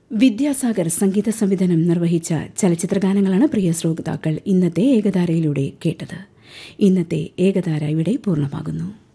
വിദ്യാസാഗർ സംഗീത സംവിധാനം നിർവഹിച്ച ചലച്ചിത്രഗാനങ്ങളാണ് പ്രിയ ശ്രോതാക്കൾ ഇന്നത്തെ ഏകധാരയിലൂടെ കേട്ടത്. ഇന്നത്തെ ഏകധാര ഇവിടെ പൂർണ്ണമാകുന്നു.